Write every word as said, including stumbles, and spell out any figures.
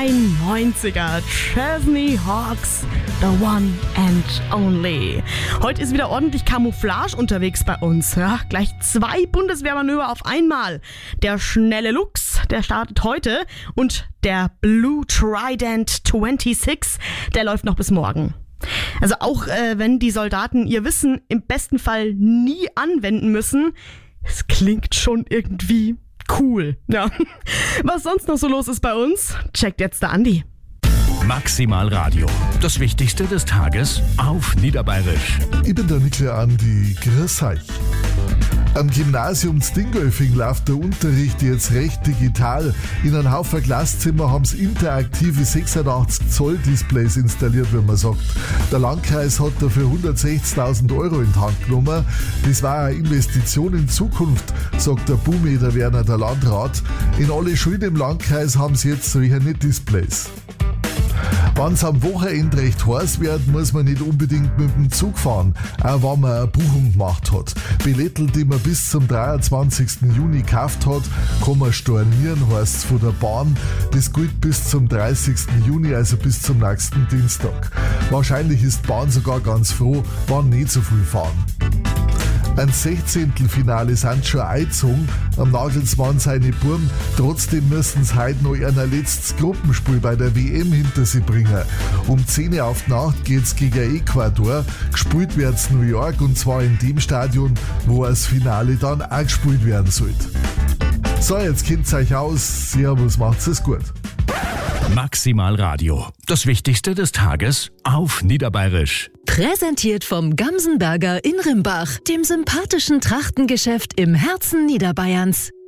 zweiundneunziger Chesney Hawks, the one and only. Heute ist wieder ordentlich Camouflage unterwegs bei uns. Ja, gleich zwei Bundeswehrmanöver auf einmal. Der schnelle Luchs, der startet heute, und der Blue Trident sechsundzwanzig, der läuft noch bis morgen. Also auch äh, wenn die Soldaten ihr Wissen im besten Fall nie anwenden müssen, es klingt schon irgendwie cool. Ja. Was sonst noch so los ist bei uns, checkt jetzt der Andi. Maximal Radio. Das Wichtigste des Tages auf Niederbayerisch. Ich bin der Nikle Andi. Grüß euch. Am Gymnasium Dingolfing läuft der Unterricht jetzt recht digital. In einem Haufen Klasszimmer haben sie interaktive sechsundachtzig Zoll Displays installiert, wie man sagt. Der Landkreis hat dafür hundertsechzigtausend Euro in die Hand genommen. Das war eine Investition in Zukunft, sagt der Bumeter Werner, der Landrat. In alle Schulen im Landkreis haben sie jetzt solche Displays. Wenn es am Wochenende recht heiß wird, muss man nicht unbedingt mit dem Zug fahren, auch wenn man eine Buchung gemacht hat. Billettel, die man bis zum dreiundzwanzigsten Juni gekauft hat, kann man stornieren, heisst es von der Bahn. Das gilt bis zum dreißigsten Juni, also bis zum nächsten Dienstag. Wahrscheinlich ist die Bahn sogar ganz froh, wenn nicht so viel fahren. Ein Sechzehntelfinale sind schon eingezogen, am Nagelsmann seine Burm. Trotzdem müssen sie heute noch ein letztes Gruppenspiel bei der W M hinter sich bringen. Um zehn Uhr auf die Nacht geht's gegen Ecuador. Gespielt wird's New York, und zwar in dem Stadion, wo das Finale dann auch gespielt werden sollte. So, jetzt kennt's euch aus. Servus, macht's es gut. Maximal Radio. Das Wichtigste des Tages auf Niederbayerisch. Präsentiert vom Gamsenberger in Rimbach, dem sympathischen Trachtengeschäft im Herzen Niederbayerns.